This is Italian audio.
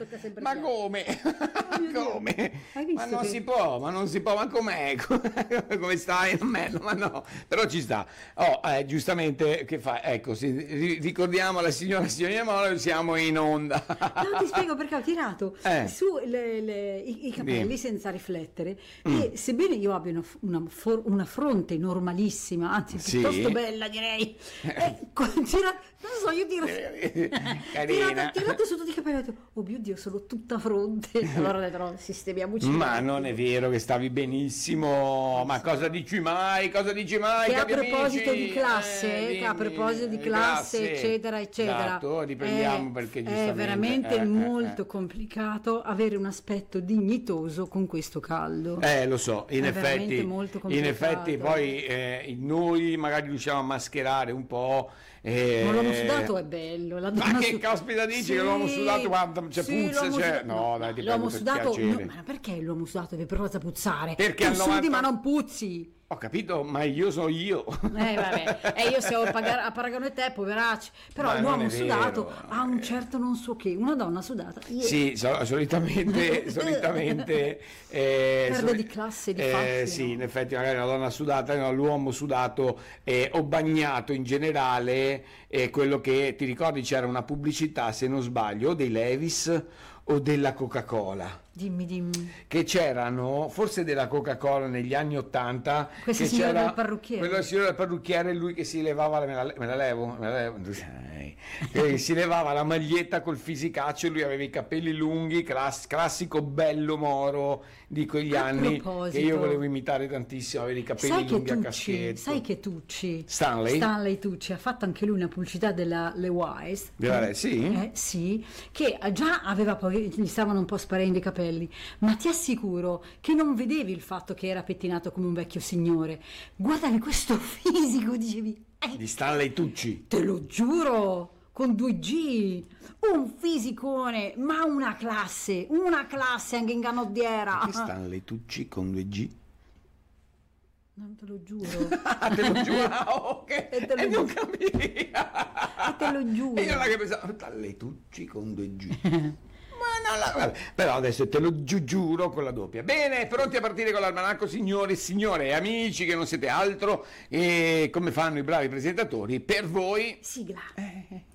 tocca sempre Ma piangere. come? Oh mio Dio. Come? Hai visto Ma non che- si può, ma com'è? Come stai? Ma no, però ci sta. Oh, giustamente, che fa? Ecco, ricordiamo alla signorina Moro, siamo in onda. No, ti spiego perché ho tirato su i capelli Dimmi. senza riflettere e sebbene io abbia una fronte normalissima, anzi Sì. piuttosto bella direi, non so, io tiro Carina. tirato su tutti i capelli, ho detto, oh mio Dio, sono tutta fronte. Allora ho detto, no, sistemiamoci. Ma non è vero che stavi benissimo, ma cosa dici mai? Cosa dici mai? Che a cari proposito amici? di classe, che a Dimmi, proposito di classe, eccetera, eccetera. Esatto, riprendiamo perché È giustamente veramente molto complicato avere un aspetto dignitoso con questo caldo. Lo so, in È veramente effetti, molto in complicato. effetti poi noi magari riusciamo a mascherare un po'. Ma l'uomo sudato è bello. La donna Ma che caspita dici che l'uomo sudato quando c'è puzza, l'uomo c'è? sudato- No, dai, ti l'uomo prego, per sudato, piacere. ma perché l'uomo sudato deve per forza puzzare? Perché tu al sudi 90 ma non puzzi. Ho capito, ma io sono io. Vabbè, io se ho a paragone te, poveracci. Però Ma non l'uomo è sudato vero. ha un certo non so che. Una donna sudata. Sì, solitamente Perde di classe, di fatti, sì, no? in effetti magari una donna sudata, no, l'uomo sudato o bagnato in generale è quello che, ti ricordi, c'era una pubblicità, se non sbaglio, o dei Levi's o della Coca-Cola, Dimmi. che c'erano, forse della Coca-Cola negli anni '80, Questo che signore c'era del parrucchiere. quello signore del parrucchiere, lui che si levava, me la levo, che si levava la maglietta col fisicaccio, lui aveva i capelli lunghi, classico bello moro di quegli A anni, che proposito, io volevo imitare tantissimo, avere i capelli lunghi a caschetto. Sai che Tucci Stanley Tucci ha fatto anche lui una pubblicità della Levi's, Sì? sì, che già aveva poi gli stavano un po' sparendo i capelli, ma ti assicuro che non vedevi il fatto che era pettinato come un vecchio signore, guardavi questo fisico, dicevi Di Stanley Tucci. te lo giuro, con 2G, un fisicone, ma una classe anche in canottiera. Che Stanley Tucci con 2G? Non te lo giuro. Te lo giuro, ok. E te lo non giuro. capivi. Te lo giuro. E io non che pensavo, Stanley Tucci con 2G. Vabbè, però adesso te lo giuro con la doppia. Bene, pronti a partire con l'almanacco, signore e signore e amici che non siete altro, e come fanno i bravi presentatori, per voi Sigla.